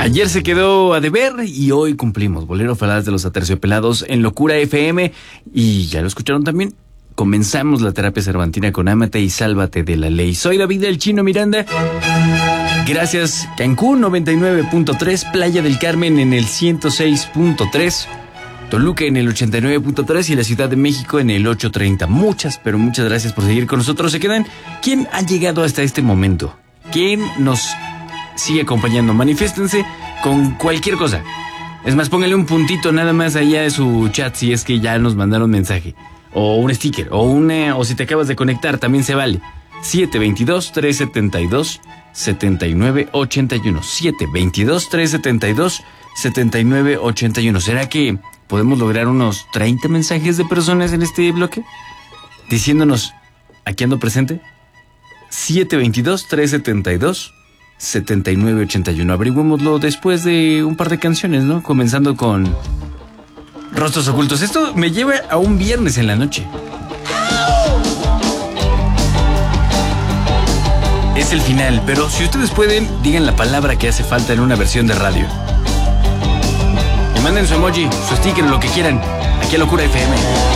Ayer se quedó a deber y hoy cumplimos. Bolero Falaz de los Aterciopelados en Locura FM. Y ya lo escucharon también. Comenzamos la terapia cervantina con Ámate y Sálvate de la Ley. Soy David el Chino Miranda. Gracias Cancún 99.3, Playa del Carmen en el 106.3, Toluca en el 89.3 y la Ciudad de México en el 830. Muchas, pero muchas gracias por seguir con nosotros. Se quedan. ¿Quién ha llegado hasta este momento? ¿Quién nos sigue acompañando? Manifiéstense con cualquier cosa. Es más, póngale un puntito nada más allá de su chat si es que ya nos mandaron mensaje. O un sticker, o si te acabas de conectar, también se vale. 722-372-7981. 722-372-7981. ¿Será que podemos lograr unos 30 mensajes de personas en este bloque? Diciéndonos, ¿aquí ando presente? 722-372-7981. Averigüémoslo después de un par de canciones, ¿no? Comenzando con Rostros Ocultos. Esto me lleva a un viernes en la noche. Es el final, pero si ustedes pueden, digan la palabra que hace falta en una versión de radio. Y manden su emoji, su sticker, lo que quieran, aquí a Locura FM.